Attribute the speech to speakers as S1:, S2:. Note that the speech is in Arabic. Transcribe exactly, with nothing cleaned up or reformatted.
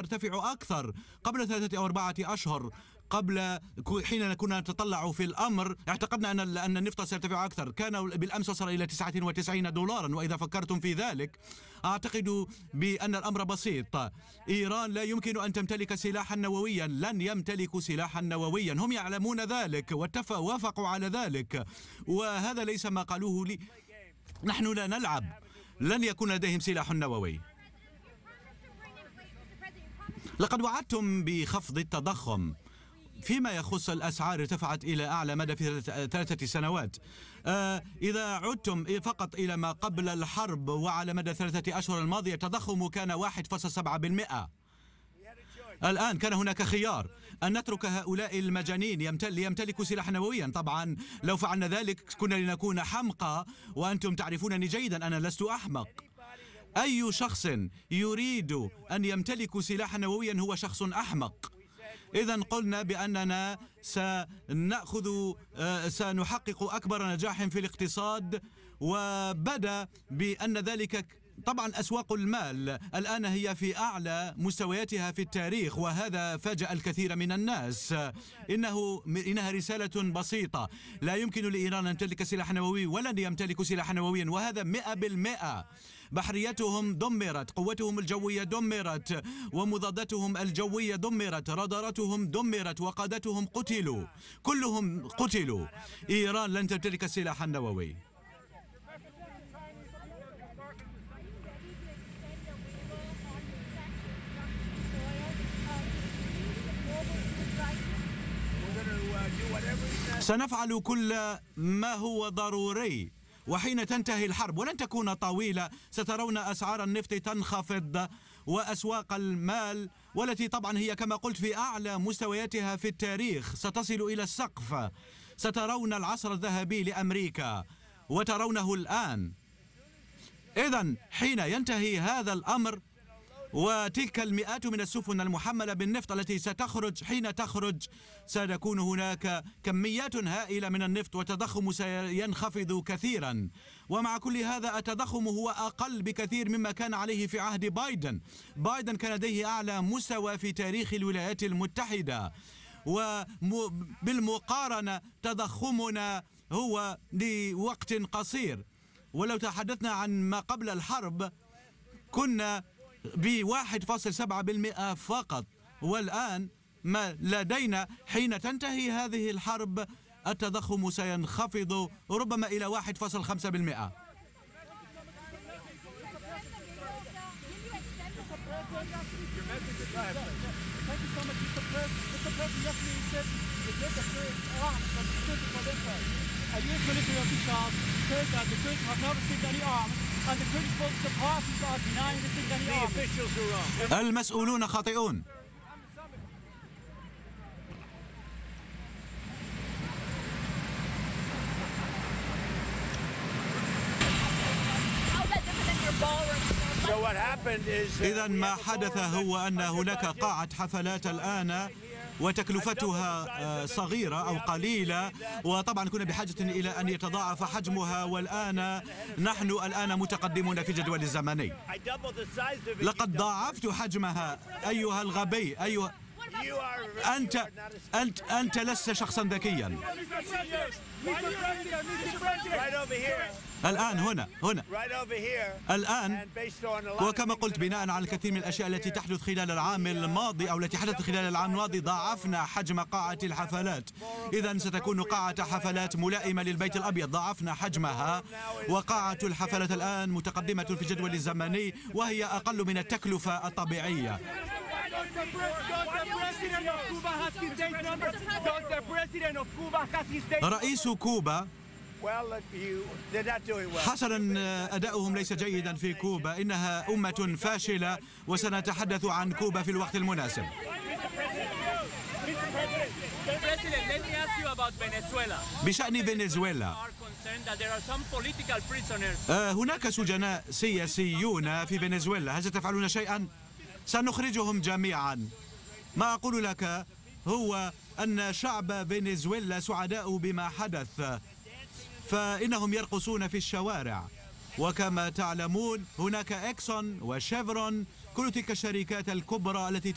S1: سيرتفع أكثر. قبل ثلاثة أو أربعة أشهر، قبل حين كنا نتطلع في الأمر، اعتقدنا أن أن النفط سيرتفع أكثر. كان بالأمس وصل إلى تسعة وتسعين دولارا، وإذا فكرتم في ذلك أعتقد بأن الأمر بسيط. إيران لا يمكن أن تمتلك سلاحا نوويا، لن يمتلكوا سلاحا نوويا، هم يعلمون ذلك ووافقوا على ذلك، وهذا ليس ما قالوه لي. نحن لا نلعب، لن يكون لديهم سلاح نووي. لقد وعدتم بخفض التضخم. فيما يخص الأسعار ارتفعت إلى أعلى مدى في ثلاثة سنوات. آه إذا عدتم فقط إلى ما قبل الحرب وعلى مدى ثلاثة أشهر الماضية، التضخم كان واحد فاصلة سبعة بالمئة. الآن كان هناك خيار أن نترك هؤلاء المجانين يمتل يمتلكوا سلاحا نوويا. طبعا لو فعلنا ذلك كنا لنكون حمقى، وأنتم تعرفونني جيدا، أنا لست أحمق. أي شخص يريد أن يمتلك سلاحا نوويا هو شخص أحمق. إذا قلنا بأننا سنأخذ سنحقق أكبر نجاح في الاقتصاد، وبدأ بأن ذلك طبعا أسواق المال الآن هي في أعلى مستوياتها في التاريخ، وهذا فاجأ الكثير من الناس. إنه إنها رسالة بسيطة: لا يمكن لإيران أن تمتلك سلاحا نووي، ولن يمتلك سلاحا نوويا، وهذا مئة بالمئة. بحريتهم دمرت، قوتهم الجوية دمرت، ومضاداتهم الجوية دمرت، راداراتهم دمرت، وقادتهم قتلوا، كلهم قتلوا. إيران لن تمتلك السلاح النووي. سنفعل كل ما هو ضروري، وحين تنتهي الحرب ولن تكون طويلة سترون أسعار النفط تنخفض، وأسواق المال والتي طبعا هي كما قلت في أعلى مستوياتها في التاريخ ستصل إلى السقف. سترون العصر الذهبي لأمريكا وترونه الآن. إذن حين ينتهي هذا الأمر وتلك المئات من السفن المحملة بالنفط التي ستخرج، حين تخرج ستكون هناك كميات هائلة من النفط، والتضخم سينخفض كثيرا. ومع كل هذا التضخم هو أقل بكثير مما كان عليه في عهد بايدن. بايدن كان لديه أعلى مستوى في تاريخ الولايات المتحدة، وبالمقارنة تضخمنا هو لوقت قصير. ولو تحدثنا عن ما قبل الحرب كنا بواحد فاصلة سبعة بالمئة فقط، والآن ما لدينا حين تنتهي هذه الحرب التضخم سينخفض ربما إلى واحد فاصلة خمسة بالمئة. المسؤولون خاطئون. إذا ما حدث هو أن هناك قاعة حفلات الآن وتكلفتها صغيرة أو قليلة، وطبعا كنا بحاجة إلى أن يتضاعف حجمها، والآن نحن الآن متقدمون في الجدول الزمني. لقد ضاعفت حجمها أيها الغبي. أيها أنت أنت أنت لست شخصا ذكيا. الآن هنا هنا الآن، وكما قلت بناء على الكثير من الأشياء التي تحدث خلال العام الماضي أو التي حدثت خلال العام الماضي ضاعفنا حجم قاعة الحفلات. إذا ستكون قاعة حفلات ملائمة للبيت الأبيض، ضاعفنا حجمها، وقاعة الحفلات الآن متقدمة في الجدول الزمني وهي أقل من التكلفة الطبيعية. رئيس كوبا حسنا أداؤهم ليس جيدا في كوبا، إنها أمة فاشلة، وسنتحدث عن كوبا في الوقت المناسب. بشأن فنزويلا، هناك سجناء سياسيون في فنزويلا، هل ستفعلون شيئا؟ سنخرجهم جميعا. ما أقول لك هو أن شعب فنزويلا سعداء بما حدث، فإنهم يرقصون في الشوارع. وكما تعلمون هناك إكسون وشيفرون، كل تلك الشركات الكبرى التي